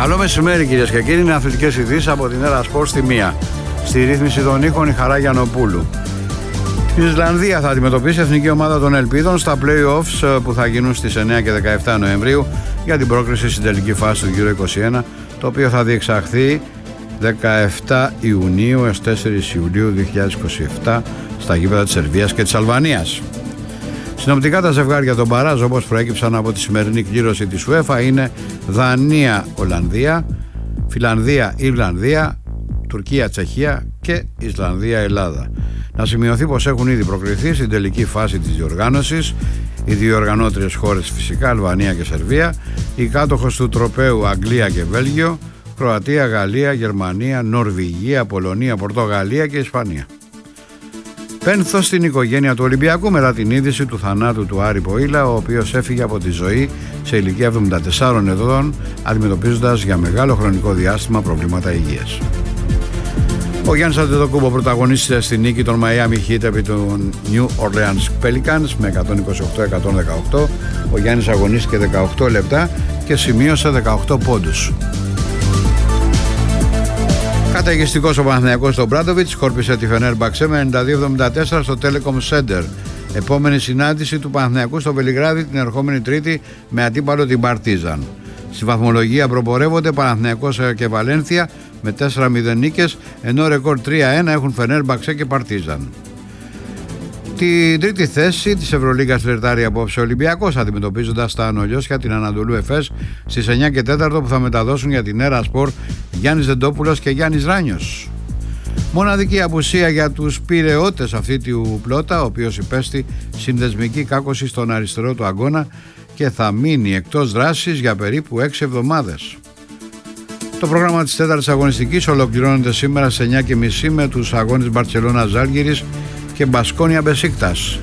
Καλό μεσημέρι κυρίες και κύριοι, είναι αθλητικές ειδήσεις από την Έρα Σπορ στη μία. Στη ρύθμιση των ήχων η Χαρά Γιαννοπούλου. Η Ισλανδία θα αντιμετωπίσει εθνική ομάδα των Ελπίδων στα play-offs που θα γίνουν στις 9 και 17 Νοεμβρίου για την πρόκριση στην τελική φάση του Euro 21, το οποίο θα διεξαχθεί 17 Ιουνίου έως 4 Ιουλίου 2027 στα γήπεδα της Σερβίας και της Αλβανίας. Συνοπτικά τα ζευγάρια των μπαράζ, όπως προέκυψαν από τη σημερινή κλήρωση της UEFA, είναι Δανία-Ολλανδία, Φιλανδία-Ιρλανδία, Τουρκία-Τσεχία και Ισλανδία-Ελλάδα. Να σημειωθεί πως έχουν ήδη προκριθεί στην τελική φάση της διοργάνωσης οι δύο οργανώτριες χώρες, φυσικά Αλβανία και Σερβία, η κάτοχος του τροπαίου Αγγλία και Βέλγιο, Κροατία, Γαλλία, Γερμανία, Νορβηγία, Πολωνία, Πορτογαλία και Ισπανία. Πένθος στην οικογένεια του Ολυμπιακού μετά την είδηση του θανάτου του Άρη Ποήλα, ο οποίος έφυγε από τη ζωή σε ηλικία 74 ετών, αντιμετωπίζοντας για μεγάλο χρονικό διάστημα προβλήματα υγείας. Ο Γιάννης Αντετοκούμπο πρωταγωνίστησε στη νίκη των Miami Heat επί των New Orleans Pelicans με 128-118. Ο Γιάννης αγωνίστηκε 18 λεπτά και σημείωσε 18 πόντους. Καταιγιστικός ο Παναθηναϊκός στον Μπράντοβιτς, σκόρπισε τη Φενέρμπαξε με 92-74 στο Telecom Center. Επόμενη συνάντηση του Παναθηναϊκού στο Βελιγράδι την ερχόμενη Τρίτη με αντίπαλο την Παρτίζαν. Στη βαθμολογία προπορεύονται Παναθηναϊκός και Βαλένθια με 4-0 νίκες, ενώ ρεκόρ 3-1 έχουν Φενέρμπαξε και Παρτίζαν. Την τρίτη θέση της Ευρωλίγκας φλερτάρει απόψε ο Ολυμπιακός, αντιμετωπίζοντας τα Ανολιώσια την Ανατολού Εφές στις 9 και 4 που θα μεταδώσουν για την Έρα Σπορ Γιάννης Δεντόπουλος και Γιάννης Ράνιος. Μοναδική απουσία για τους πειραιώτες αυτή του Πλότα, ο οποίος υπέστη συνδεσμική κάκωση στον αριστερό του αγώνα και θα μείνει εκτός δράσης για περίπου 6 εβδομάδες. Το πρόγραμμα της τέταρτης αγωνιστικής ολοκληρώνεται σήμερα στις 9.30 με τους αγώνες Μπαρτσελώνα Ζάλγκιρις και Μπασκόνια Μπεσίκτας.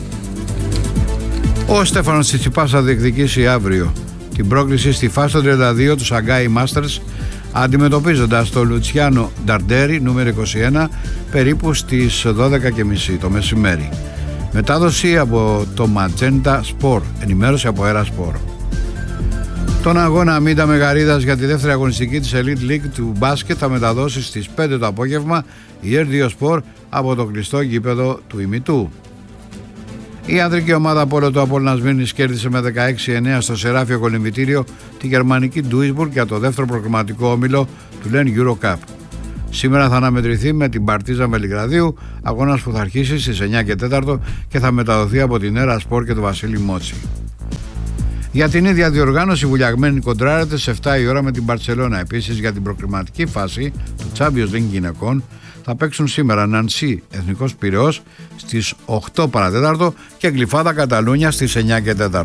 Ο Στέφανος Τσιτσιπάς θα διεκδικήσει αύριο την πρόκληση στη φάση των 32 του Σαγκάι Masters, αντιμετωπίζοντας τον Λουτσιάνο Νταρντέρι νούμερο 21 περίπου στις 12.30 το μεσημέρι. Μετάδοση από το Magenta Sport, ενημέρωση από Έρα Sport. Τον αγώνα Μίντα Μεγαρίδας για τη δεύτερη αγωνιστική της Elite League του μπάσκετ θα μεταδώσει στις 5 το απόγευμα η Ερδιο Sport από το κλειστό γήπεδο του ημιτού. Η ανδρική ομάδα Πόλο του Απόλλωνας Σμύρνης κέρδισε με 16-9 στο Σεράφιο Κολυμβητήριο τη γερμανική Duisburg για το δεύτερο προκριματικό όμιλο του LEN Eurocup. Σήμερα θα αναμετρηθεί με την Παρτίζαν Βελιγραδίου, αγώνας που θα αρχίσει στις 9 και 4 και θα μεταδοθεί από την Έρα Σπορ και τον Βασίλη Μότσι. Για την ίδια διοργάνωση βουλιαγμένη κοντράρεται σε 7 η ώρα με την Μπαρτσελώνα. Επίσης για την προκριματική φάση του Champions League γυναικών θα παίξουν σήμερα Νανσί Εθνικός Πειραιώς στις 8 παρατέταρτο και Γλυφάδα Καταλούνια στις 9 και 4.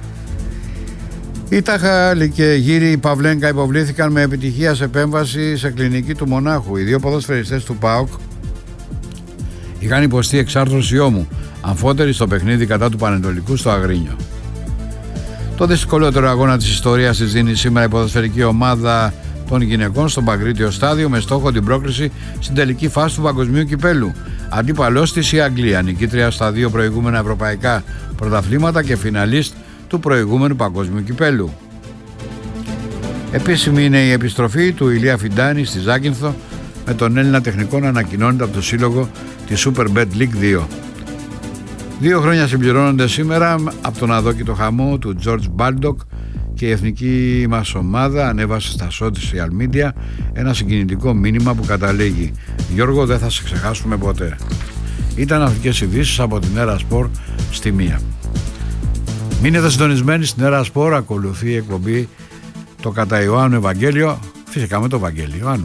Οι Τάχαλοι και Γύρι Παυλένκα υποβλήθηκαν με επιτυχία σε επέμβαση σε κλινική του Μονάχου. Οι δύο ποδοσφαιριστές του ΠΑΟΚ είχαν υποστεί εξάρθρωση ώμου, αμφότεροι στο παιχνίδι κατά του Πανετολικού στο Αγρίνιο. Το δυσκολότερο αγώνα της ιστορίας της δίνει σήμερα η ποδοσφαιρική ομάδα των γυναικών στο Παγκρίτιο Στάδιο με στόχο την πρόκριση στην τελική φάση του Παγκοσμίου Κυπέλου. Αντίπαλός της η Αγγλία, νικήτρια στα δύο προηγούμενα ευρωπαϊκά πρωταθλήματα και φιναλίστ του προηγούμενου Παγκοσμίου Κυπέλου. Επίσημη είναι η επιστροφή του Ηλία Φιντάνη στη Ζάκυνθο, με τον Έλληνα τεχνικό να ανακοινώνεται από το σύλλογο της Superbet League 2. 2 χρόνια συμπληρώνονται σήμερα από τον αδόκητο χαμό του George Baldock και η εθνική μας ομάδα ανέβασε στα social media ένα συγκινητικό μήνυμα που καταλήγει «Γιώργο, δεν θα σε ξεχάσουμε ποτέ». Ήταν αθλητικές ειδήσεις από την Έρα Σπορ στη μία. Μείνετε συντονισμένοι στην Έρα Σπορ, ακολουθεί η εκπομπή το κατά Ιωάννου Ευαγγέλιο, φυσικά με το Βαγγέλη Ιωάννου.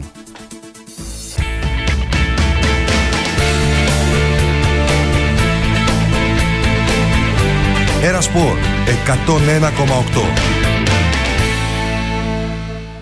Έρα Σπορ 101,8.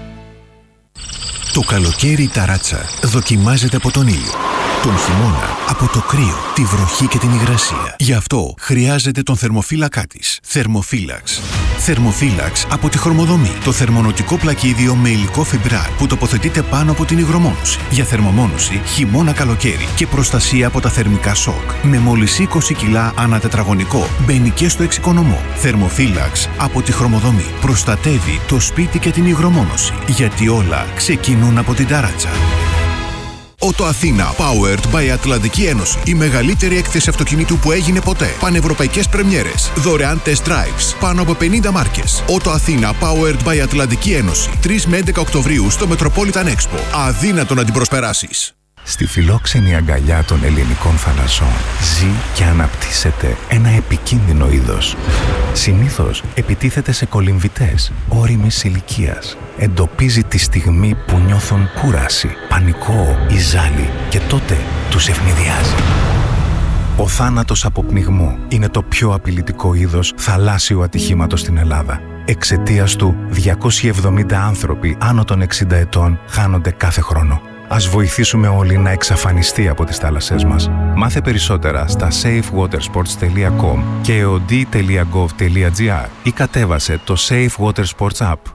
Το καλοκαίρι η ταράτσα δοκιμάζεται από τον ήλιο. Τον χειμώνα από το κρύο, τη βροχή και την υγρασία. Γι' αυτό χρειάζεται τον θερμοφύλακά της. Θερμοφύλαξ. Θερμοφύλαξ από τη Χρωμοδομή. Το θερμονοτικό πλακίδιο με υλικό φιμπράρ που τοποθετείται πάνω από την υγρομόνωση. Για θερμομόνωση χειμώνα-καλοκαίρι και προστασία από τα θερμικά σοκ. Με μόλις 20 κιλά ανά τετραγωνικό. Μπαίνει και στο εξοικονομό. Θερμοφύλαξ από τη Χρωμοδομή. Προστατεύει το σπίτι και την υγρομόνωση. Γιατί όλα ξεκινούν από την ταράτσα. Ότο Αθήνα, powered by Ατλαντική Ένωση. Η μεγαλύτερη έκθεση αυτοκινήτου που έγινε ποτέ. Πανευρωπαϊκές πρεμιέρες. Δωρεάν test drives. Πάνω από 50 μάρκες. Ότο Αθήνα, powered by Ατλαντική Ένωση. 3 με 11 Οκτωβρίου στο Metropolitan Expo. Αδύνατο να την προσπεράσεις. Στη φιλόξενη αγκαλιά των ελληνικών θαλασσών ζει και αναπτύσσεται ένα επικίνδυνο είδος. Συνήθως επιτίθεται σε κολυμβητές ώριμης ηλικίας. Εντοπίζει τη στιγμή που νιώθουν κούραση, πανικό ή ζάλι και τότε τους ευνηδιάζει. Ο θάνατος από πνιγμό είναι το πιο απειλητικό είδος θαλάσσιου ατυχήματος στην Ελλάδα. Εξαιτίας του, 270 άνθρωποι άνω των 60 ετών χάνονται κάθε χρόνο. Ας βοηθήσουμε όλοι να εξαφανιστεί από τις θάλασσές μας. Μάθε περισσότερα στα safewatersports.com και od.gov.gr ή κατέβασε το Safe Water Sports App.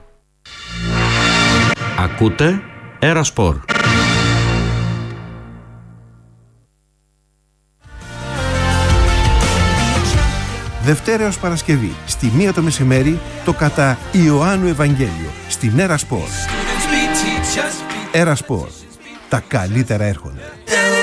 Ακούτε Aerosport. Δευτέρα έως Παρασκευή, στη 1 το μεσημέρι, το κατά Ιωάννου Ευαγγέλιο, στην Aerosport. Aerosport. Τα καλύτερα έρχονται.